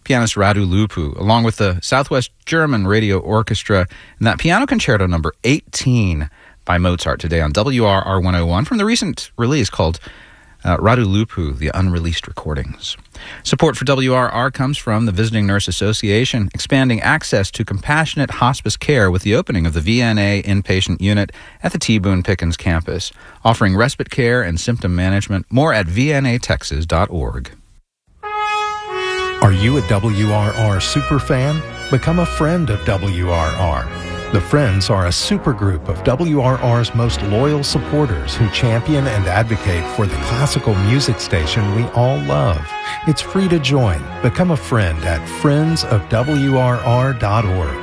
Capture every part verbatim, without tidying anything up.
pianist Radu Lupu, along with the Southwest German Radio Orchestra, and that Piano Concerto number eighteen by Mozart today on W R R one oh one from the recent release called uh, Radu Lupu, The Unreleased Recordings. Support for W R R comes from the Visiting Nurse Association, expanding access to compassionate hospice care with the opening of the V N A inpatient unit at the T. Boone Pickens campus, offering respite care and symptom management. More at v n a texas dot org. Are you a W R R super fan? Become a friend of W R R. The Friends are a supergroup of W R R's most loyal supporters who champion and advocate for the classical music station we all love. It's free to join. Become a friend at friends of w r r dot org.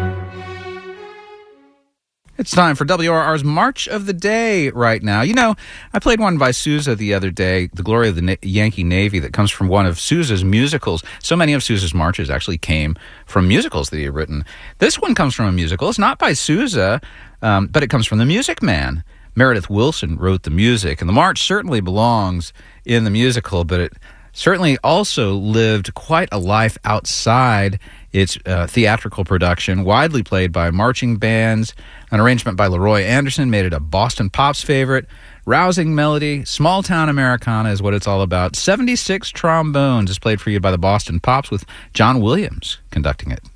It's time for W R R's March of the Day right now. You know, I played one by Sousa the other day, The Glory of the Na- Yankee Navy, that comes from one of Sousa's musicals. So many of Sousa's marches actually came from musicals that he had written. This one comes from a musical. It's not by Sousa, um, but it comes from The Music Man. Meredith Willson wrote the music, and the march certainly belongs in the musical, but it certainly also lived quite a life outside its uh, theatrical production, widely played by marching bands. An arrangement by Leroy Anderson made it a Boston Pops favorite. Rousing melody, small-town Americana is what it's all about. seventy-six trombones is played for you by the Boston Pops with John Williams conducting it.